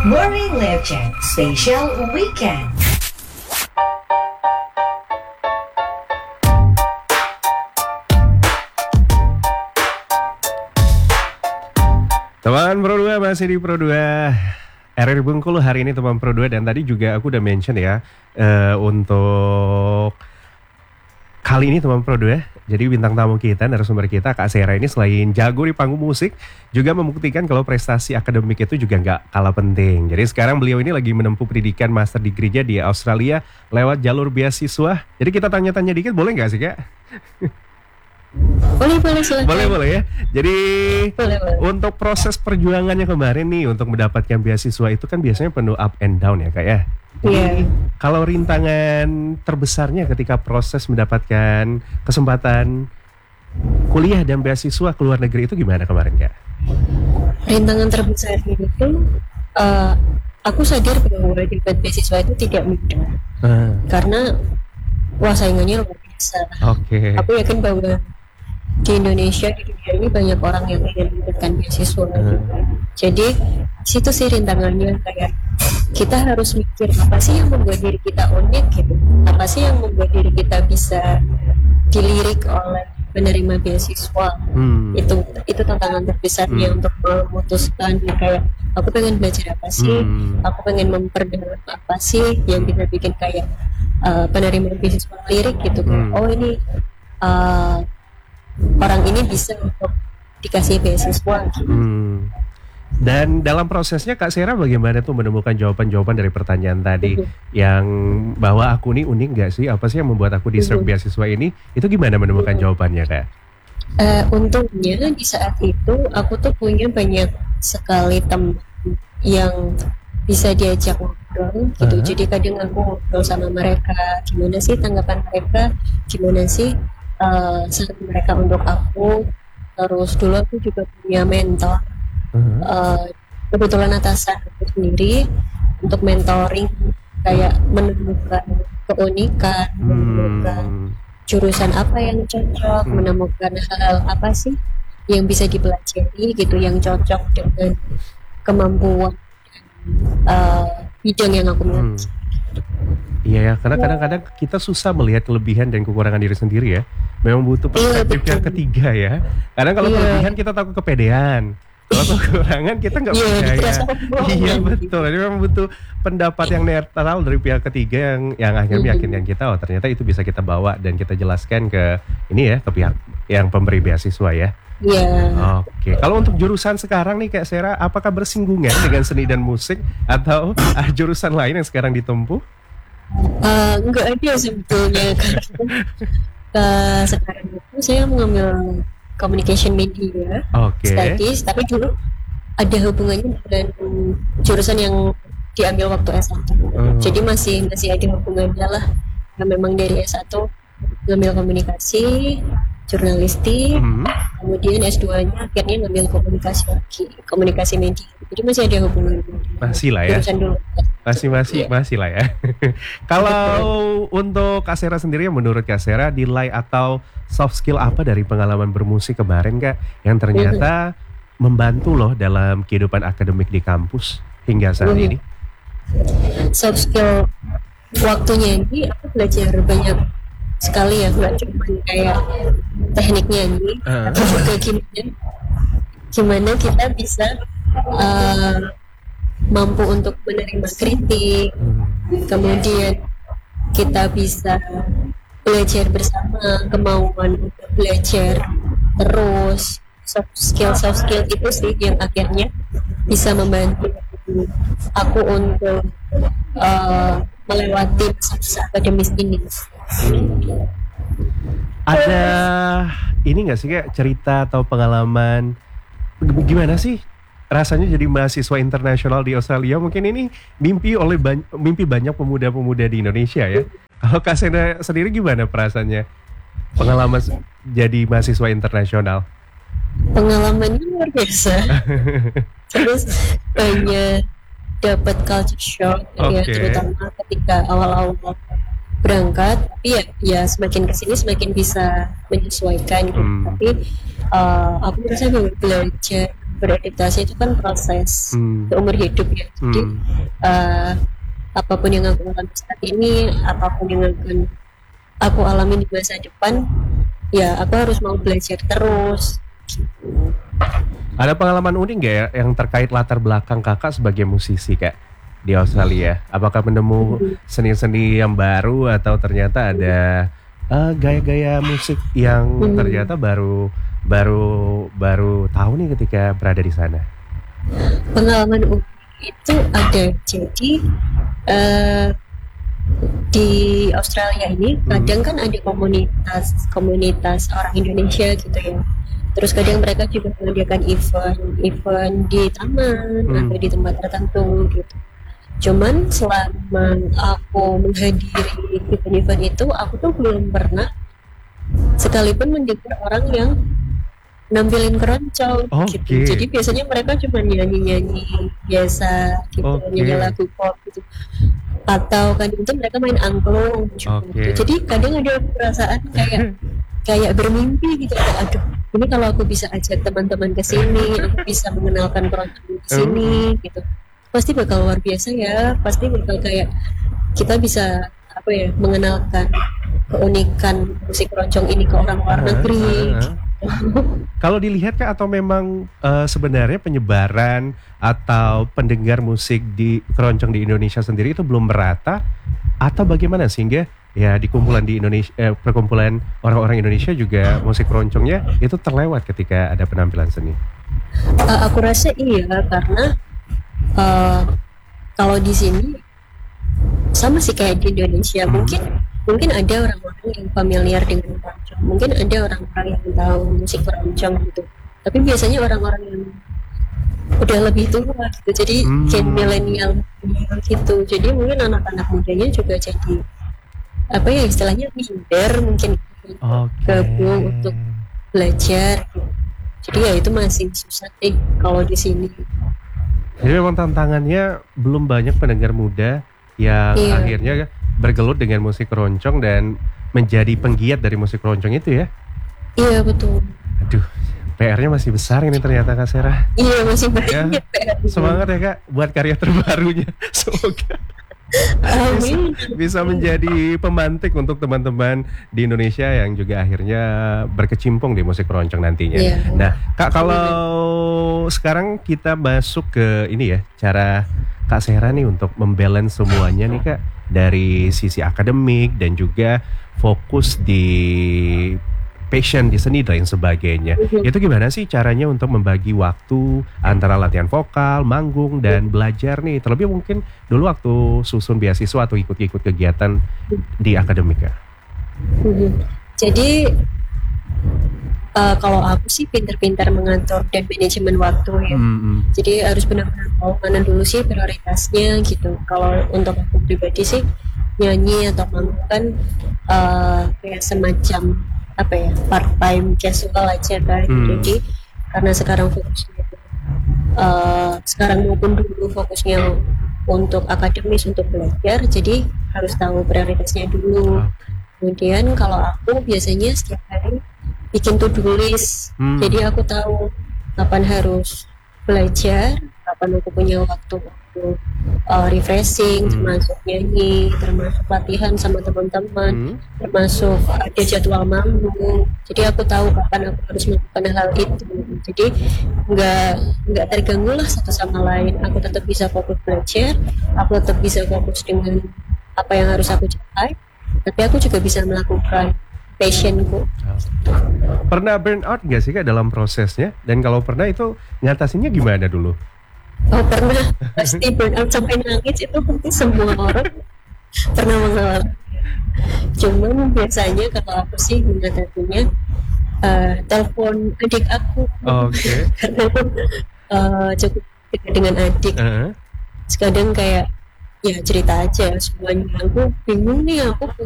Morning Live Chat Special Weekend. Teman Pro 2 masih di Pro 2 RRI Bengkulu hari ini teman Pro 2. Dan tadi juga aku udah mention ya untuk kali ini teman Pro 2. Jadi bintang tamu kita, narasumber kita Kak Sera ini selain jago di panggung musik, juga membuktikan kalau prestasi akademik itu juga nggak kalah penting. Jadi sekarang beliau ini lagi menempuh pendidikan master degree-nya di Australia lewat jalur beasiswa. Jadi kita tanya-tanya dikit boleh nggak sih Kak? Boleh silakan. Boleh ya. Jadi Boleh. untuk proses perjuangannya kemarin nih untuk mendapatkan beasiswa itu kan biasanya penuh up and down ya Kak ya. Iya. Kalau rintangan terbesarnya ketika proses mendapatkan kesempatan kuliah dan beasiswa ke luar negeri itu gimana kemarin Kak? Rintangan terbesarnya itu aku sadar bahwa dapat beasiswa itu tidak mudah. Karena saingannya luar biasa. Oke. Aku yakin bahwa di Indonesia, di dunia ini banyak orang yang ingin mendapatkan beasiswa. Jadi situ sih rintangannya, kayak kita harus mikir apa sih yang membuat diri kita unik gitu, apa sih yang membuat diri kita bisa dilirik oleh penerima beasiswa. Itu tantangan terbesarnya untuk memutuskan kayak aku pengen belajar apa sih, aku pengen memperdalam apa sih yang bisa bikin kayak penerima beasiswa lirik gitu, kayak oh ini orang ini bisa untuk dikasih beasiswa gitu. Dan dalam prosesnya Kak Sera bagaimana tuh menemukan jawaban-jawaban dari pertanyaan tadi yang bahwa aku nih unik gak sih, apa sih yang membuat aku deserve beasiswa ini, itu gimana menemukan jawabannya Kak? Untungnya di saat itu aku tuh punya banyak sekali teman yang bisa diajak ngobrol gitu. Jadi kadang aku ngobrol sama mereka, gimana sih tanggapan mereka, gimana sih saran mereka untuk aku. Terus dulu aku juga punya mentor, kebetulan atasan aku sendiri, untuk mentoring kayak menemukan keunikan, menemukan jurusan apa yang cocok, menemukan hal apa sih yang bisa dipelajari gitu, yang cocok dengan kemampuan bidang yang aku miliki. Iya ya, karena kadang-kadang kita susah melihat kelebihan dan kekurangan diri sendiri ya. Memang butuh perspektif yang ketiga ya. Kadang kalau kelebihan kita takut kepedean, kalau kekurangan kita nggak percaya. Iya betul. Jadi memang butuh pendapat yang netral dari pihak ketiga yang akhirnya meyakinkan kita, oh ternyata itu bisa kita bawa dan kita jelaskan ke ini ya, ke pihak yang pemberi beasiswa ya. Iya. Oke. Kalau untuk jurusan sekarang nih Kak Sera, apakah bersinggungan dengan seni dan musik atau jurusan lain yang sekarang ditempuh? Enggak ada sebetulnya, karena sekarang itu saya mengambil communication media studies, tapi dulu ada hubungannya dengan jurusan yang diambil waktu S1. Jadi masih ada hubungannya lah. Nah, memang dari S1 ngambil komunikasi, jurnalistik, kemudian S2-nya akhirnya ngambil komunikasi media. Jadi masih ada hubungannya. Masih lah ya. Jurusan dulu. Masih lah ya. Kalau untuk Kak Sera sendiri, menurut Kak Sera nilai atau soft skill apa dari pengalaman bermusik kemarin Kak yang ternyata membantu loh dalam kehidupan akademik di kampus hingga saat ini? Soft skill waktunya ini aku belajar banyak sekali ya, nggak cuma kayak teknik nyanyi, tapi juga gimana kita bisa mampu untuk menerima kritik, kemudian kita bisa belajar bersama, kemauan untuk belajar terus. Soft skill itu sih yang akhirnya bisa membantu aku untuk melewati masa akademis ini. Ada ini nggak sih kayak cerita atau pengalaman gimana sih rasanya jadi mahasiswa internasional di Australia? Mungkin ini mimpi banyak pemuda-pemuda di Indonesia ya. Kalau Kak Sera sendiri gimana perasaannya pengalaman jadi mahasiswa internasional? Pengalamannya luar biasa. Terus banyak dapat culture shock ya, terutama ketika awal-awal berangkat, tapi ya semakin kesini semakin bisa menyesuaikan gitu. Tapi aku merasa bahwa belajar beradaptasi itu kan proses seumur hidup ya. Jadi apapun yang aku alami saat ini, apapun yang akan aku alami di masa depan, ya aku harus mau belajar terus. Ada pengalaman unik nggak ya yang terkait latar belakang kakak sebagai musisi kak di Australia? Apakah menemu seni-seni yang baru atau ternyata ada gaya-gaya musik yang ternyata baru tahu nih ketika berada di sana? Pengalaman unik itu ada. Jadi di Australia ini kadang kan ada komunitas orang Indonesia gitu ya. Terus kadang mereka juga mengadakan event di taman atau di tempat tertentu gitu. Cuman selama aku menghadiri event-event itu, aku tuh belum pernah sekalipun mendengar orang yang nampilin keroncong gitu. Jadi biasanya mereka cuma nyanyi-nyanyi biasa gitu, nyanyi lagu pop gitu. Atau kadang itu mereka main angklung gitu. Jadi kadang ada perasaan kayak bermimpi gitu. Aduh, ini kalau aku bisa ajak teman-teman ke sini, aku bisa mengenalkan keroncong ke sini gitu. Pasti bakal luar biasa ya. Pasti bakal kayak kita bisa mengenalkan keunikan musik keroncong ini ke orang luar negeri. Kalau dilihat Kak, atau memang sebenarnya penyebaran atau pendengar musik di keroncong di Indonesia sendiri itu belum merata, atau bagaimana sehingga ya di kumpulan di Indonesia, perkumpulan orang-orang Indonesia juga musik keroncongnya itu terlewat ketika ada penampilan seni? Aku rasa iya, karena kalau di sini sama sih kayak di Indonesia. Mungkin ada orang-orang yang familiar dengan keroncong, mungkin ada orang-orang yang tahu musik keroncong gitu. Tapi biasanya orang-orang yang udah lebih tua gitu, jadi gen milenial gitu. Jadi mungkin anak-anak mudanya juga jadi istilahnya minder mungkin gabung untuk belajar gitu. Jadi ya itu masih susah sih kalau di sini. Jadi memang tantangannya belum banyak pendengar muda yang akhirnya bergelut dengan musik keroncong dan menjadi penggiat dari musik keroncong itu ya? Iya betul. Aduh, PR-nya masih besar ini ternyata Kak Sera. Iya masih banyak PR. Semangat ya Kak buat karya terbarunya. Semoga bisa menjadi pemantik untuk teman-teman di Indonesia yang juga akhirnya berkecimpung di musik keroncong nantinya. Nah Kak, kalau sekarang kita masuk ke ini ya, cara Kak Sera nih untuk membalance semuanya nih Kak, dari sisi akademik dan juga fokus di passion di seni dan sebagainya. Itu gimana sih caranya untuk membagi waktu antara latihan vokal, manggung, dan belajar nih? Terlebih mungkin dulu waktu susun beasiswa atau ikut-ikut kegiatan di akademik Kak. Jadi kalau aku sih pintar-pintar mengatur dan manajemen waktu ya. Jadi harus benar-benar tahu mana dulu sih prioritasnya gitu. Kalau untuk aku pribadi sih nyanyi atau manggung kan kayak semacam part time casual aja kan. Jadi karena sekarang fokusnya sekarang maupun dulu fokusnya untuk akademis, untuk belajar, jadi harus tahu prioritasnya dulu. Kemudian kalau aku biasanya setiap hari bikin to-do list. Jadi aku tahu kapan harus belajar, kapan aku punya waktu refreshing, termasuk nyanyi, termasuk latihan sama teman-teman, termasuk ada jadwal manggung. Jadi aku tahu kapan aku harus melakukan hal itu. Jadi nggak terganggu lah satu sama lain. Aku tetap bisa fokus belajar, aku tetap bisa fokus dengan apa yang harus aku capai, tapi aku juga bisa melakukan passionku. Pernah burn out nggak sih Kak dalam prosesnya? Dan kalau pernah itu ngatasinnya gimana dulu? Oh pernah, pasti burn out sampai nangis, itu pasti semua orang pernah mengalami. Cuman biasanya kalau aku sih mengatasinya telepon adik aku. Karena aku cukup dekat dengan adik. Kadang kayak ya cerita aja semuanya, aku bingung nih, aku